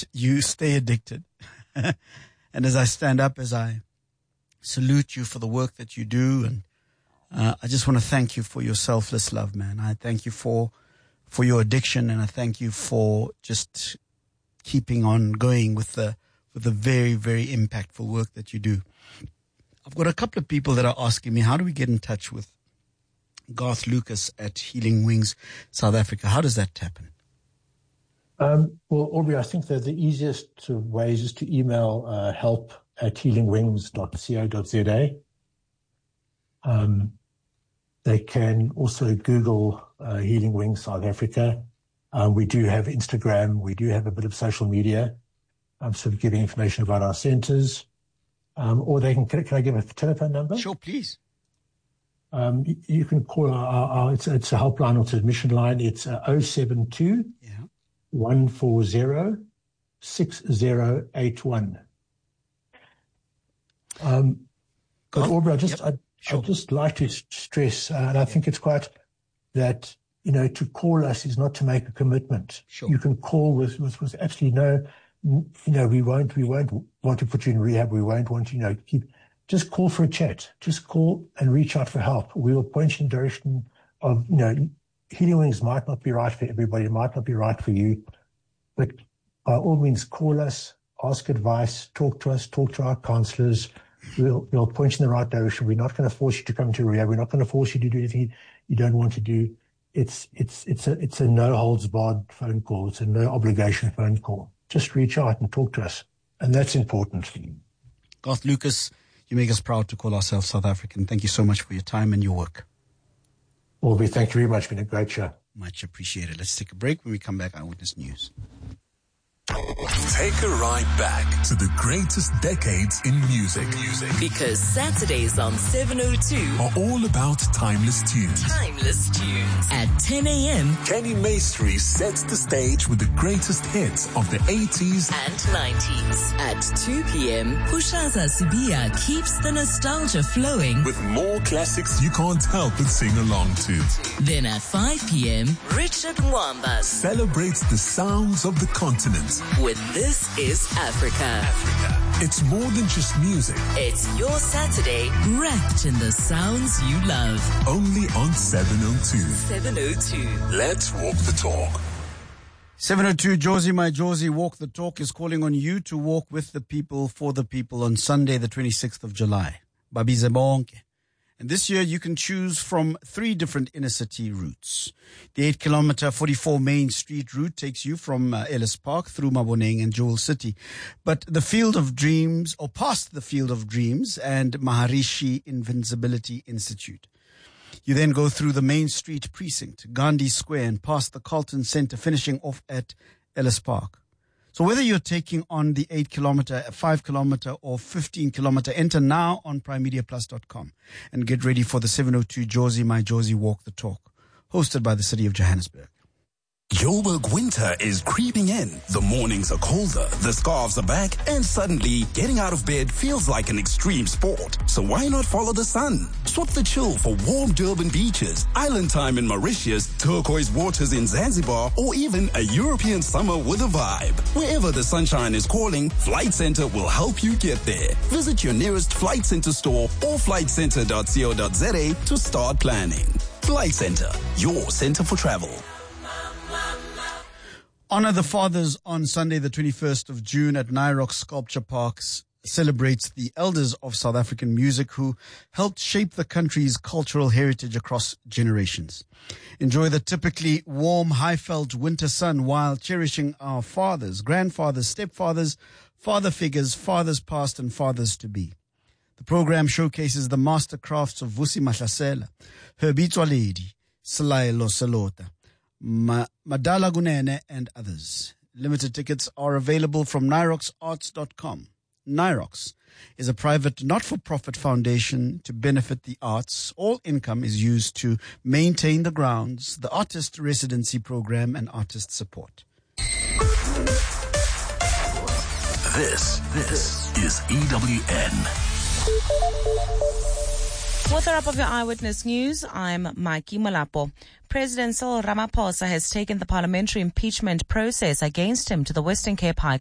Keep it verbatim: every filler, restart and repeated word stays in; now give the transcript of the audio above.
that you stay addicted. And as I stand up, as I salute you for the work that you do, and uh, I just want to thank you for your selfless love, man. I thank you for for your addiction, and I thank you for just keeping on going with the with the very, very impactful work that you do. I've got a couple of people that are asking me, how do we get in touch with Garth Lucas at Healing Wings South Africa? How does that happen? Um, well, Aubrey, I think that the easiest ways is to email uh, help at healing wings dot co dot za. Um, they can also Google uh, Healing Wings South Africa. Um, we do have Instagram. We do have a bit of social media. I'm sort of giving information about our centers. Um, or they can, can, can I give a telephone number? Sure, please. Um, you, you can call our, our, our it's, it's a helpline or it's an admission line. It's uh, oh seven two, one four zero, six zero eight one. Um, but Aubrey, I just, yep. I, sure. I'd just like to stress, uh, and I think it's quite that, you know, to call us is not to make a commitment. Sure. You can call with, with, with absolutely no, you know, we won't, we won't want to put you in rehab. We won't want to, you know, keep, just call for a chat. Just call and reach out for help. We will point you in the direction of, you know, Healing Wings might not be right for everybody. It might not be right for you, but by all means, call us, ask advice, talk to us, talk to our counselors. We'll, we'll point you in the right direction. We're not going to force you to come to rehab. We're not going to force you to do anything you don't want to do. It's, it's, it's a, it's a no holds barred phone call. It's a no obligation phone call. Just reach out and talk to us. And that's important. Garth Lucas, you make us proud to call ourselves South African. Thank you so much for your time and your work. Aubrey, thank you very much. It's been a great show. Much appreciated. Let's take a break. When we come back, Eyewitness News. Take a ride back to the greatest decades in music. Music. Because Saturdays on seven oh two are all about timeless tunes. Timeless tunes. At ten a.m. Kenny Maestri sets the stage with the greatest hits of the eighties and nineties. At two p.m. Pushaza Sibia keeps the nostalgia flowing with more classics you can't help but sing along to. Then at five p.m. Richard Mwamba celebrates the sounds of the continent with This Is Africa. Africa. It's more than just music. It's your Saturday wrapped in the sounds you love. Only on seven oh two. seven oh two. Let's walk the talk. seven oh two, Josie, my Josie, Walk the Talk is calling on you to walk with the people, for the people on Sunday, the twenty-sixth of July. Babize bonke. And this year you can choose from three different inner city routes. The eight kilometer forty-four Main Street route takes you from uh, Ellis Park through Maboneng and Jewel City. But the Field of Dreams, or past the Field of Dreams and Maharishi Invincibility Institute. You then go through the Main Street precinct, Gandhi Square, and past the Carlton Center, finishing off at Ellis Park. So whether you're taking on the eight kilometer, five kilometer, or fifteen kilometer, enter now on prime media plus dot com and get ready for the seven oh two Josie, my Josie, Walk the Talk, hosted by the City of Johannesburg. Joburg winter is creeping in. The mornings are colder, the scarves are back, and suddenly getting out of bed feels like an extreme sport. So why not follow the sun? Swap the chill for warm Durban beaches, island time in Mauritius, turquoise waters in Zanzibar, or even a European summer with a vibe. Wherever the sunshine is calling, Flight Centre will help you get there. Visit your nearest Flight Centre store or flight centre dot co dot za to start planning. Flight Centre, your centre for travel. Honor the Fathers on Sunday, the twenty-first of June at Nyrox Sculpture Parks celebrates the elders of South African music who helped shape the country's cultural heritage across generations. Enjoy the typically warm, high-felt winter sun while cherishing our fathers, grandfathers, stepfathers, father figures, fathers past and fathers to be. The program showcases the master crafts of Vusi Mahlasela, Herbie Tswaledi, Selailo Selota, Ma- Madala Gunene, and others. Limited tickets are available from nyrox arts dot com. Nyrox is a private not-for-profit foundation to benefit the arts. All income is used to maintain the grounds, the artist residency program, and artist support. This, this is E W N. With the wrap of your Eyewitness News, I'm Mikey Malapo. President Cyril Ramaphosa has taken the parliamentary impeachment process against him to the Western Cape High